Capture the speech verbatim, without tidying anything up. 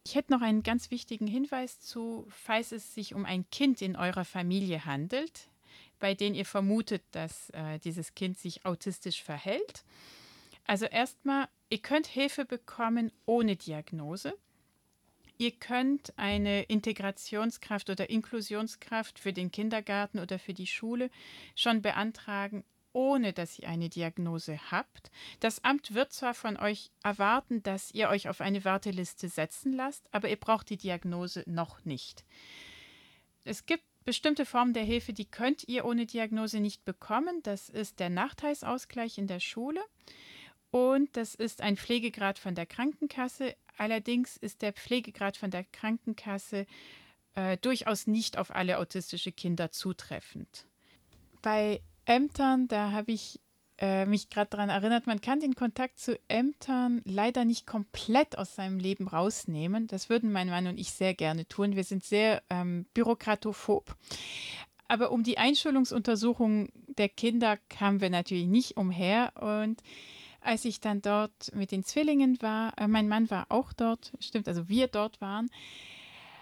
Ich hätte noch einen ganz wichtigen Hinweis zu, falls es sich um ein Kind in eurer Familie handelt, bei dem ihr vermutet, dass äh, dieses Kind sich autistisch verhält. Also erstmal, ihr könnt Hilfe bekommen ohne Diagnose. Ihr könnt eine Integrationskraft oder Inklusionskraft für den Kindergarten oder für die Schule schon beantragen, ohne dass ihr eine Diagnose habt. Das Amt wird zwar von euch erwarten, dass ihr euch auf eine Warteliste setzen lasst, aber ihr braucht die Diagnose noch nicht. Es gibt bestimmte Formen der Hilfe, die könnt ihr ohne Diagnose nicht bekommen. Das ist der Nachteilsausgleich in der Schule und das ist ein Pflegegrad von der Krankenkasse. Allerdings ist der Pflegegrad von der Krankenkasse äh, durchaus nicht auf alle autistische Kinder zutreffend. Bei Ämtern, da habe ich äh, mich gerade daran erinnert, man kann den Kontakt zu Ämtern leider nicht komplett aus seinem Leben rausnehmen. Das würden mein Mann und ich sehr gerne tun. Wir sind sehr ähm, bürokratophob. Aber um die Einschulungsuntersuchung der Kinder kamen wir natürlich nicht umher. Und als ich dann dort mit den Zwillingen war, äh, mein Mann war auch dort, stimmt, also wir dort waren,